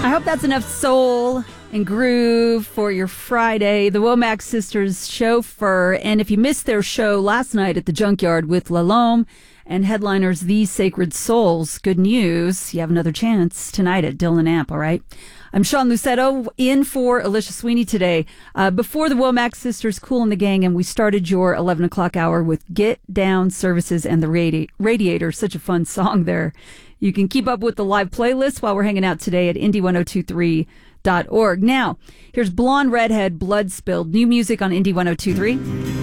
I hope that's enough soul and groove for your Friday. The Womack Sisters Chauffeur. And if you missed their show last night at the Junkyard with Lalome and headliners These Sacred Souls, good news. You have another chance tonight at Dylan Amp, all right? I'm Sean Lucetto, in for Alicia Sweeney today. Before the Womack Sisters, Kool and the Gang, and we started your 11 o'clock hour with Get Down Services and the Radiator. Such a fun song there. You can keep up with the live playlist while we're hanging out today at indie1023.org. Now, here's Blonde Redhead, Blood Spilled. New music on Indie 1023.